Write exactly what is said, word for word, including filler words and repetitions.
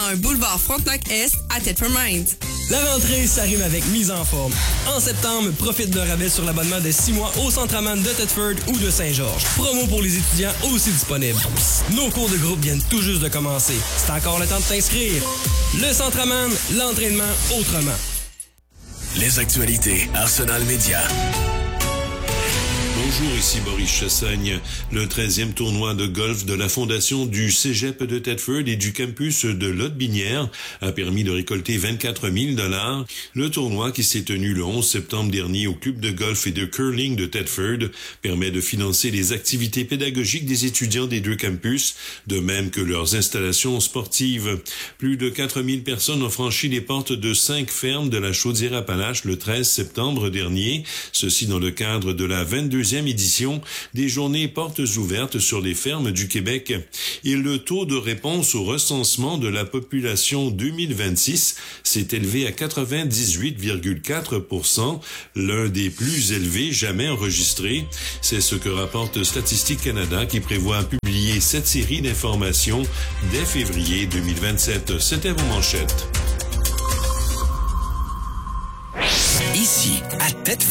un boulevard Frontenac-Est à Thetford Mines. La rentrée, ça rime avec mise en forme. En septembre, profite d'un rabais sur l'abonnement de six mois au Centraman de Thetford ou de Saint-Georges. Promo pour les étudiants aussi disponible. Nos cours de groupe viennent tout juste de commencer. C'est encore le temps de t'inscrire. Le Centraman, l'entraînement autrement. Les actualités Arsenal Média. Bonjour, ici Boris Chassagne. Le treizième tournoi de golf de la fondation du Cégep de Thetford et du campus de Lotbinière a permis de récolter vingt-quatre mille dollars. Le tournoi, qui s'est tenu le onze septembre dernier au club de golf et de curling de Thetford, permet de financer les activités pédagogiques des étudiants des deux campus, de même que leurs installations sportives. Plus de quatre mille personnes ont franchi les portes de cinq fermes de la Chaudière-Appalaches le treize septembre dernier, ceci dans le cadre de la vingt-deuxième édition des journées portes ouvertes sur les fermes du Québec. Et le taux de réponse au recensement de la population deux mille vingt-six s'est élevé à quatre-vingt-dix-huit virgule quatre pour cent, l'un des plus élevés jamais enregistrés. C'est ce que rapporte Statistique Canada, qui prévoit publier cette série d'informations dès février deux mille vingt-sept. C'était vos manchettes. Ici, à Thetford.